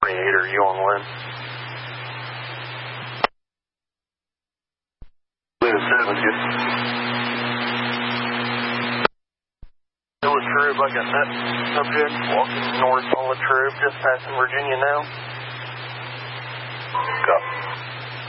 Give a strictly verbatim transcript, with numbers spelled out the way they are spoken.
twenty-eight, are you on Lynn? Lynn seven, just. It was Latrobe, I got that subject walking north on Latrobe, just passing Virginia now. Copy.